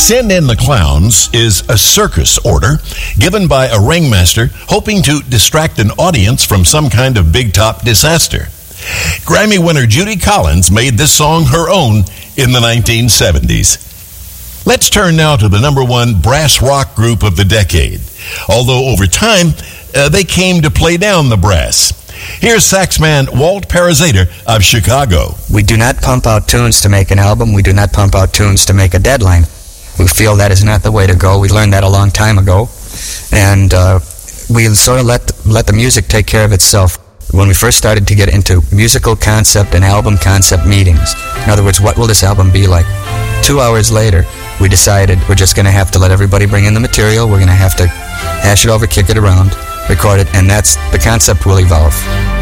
Send in the Clowns is a circus order given by a ringmaster hoping to distract an audience from some kind of big top disaster. Grammy winner Judy Collins made this song her own in the 1970s. Let's turn now to the number one brass rock group of the decade. Although over time, they came to play down the brass. Here's saxman Walt Parazater of Chicago. We do not pump out tunes to make an album. We do not pump out tunes to make a deadline. We feel that is not the way to go. We learned that a long time ago. And we sort of let the music take care of itself. When we first started to get into musical concept and album concept meetings, in other words, what will this album be like? 2 hours later, we decided we're just going to have to let everybody bring in the material. We're going to have to hash it over, kick it around, record it, and the concept will evolve.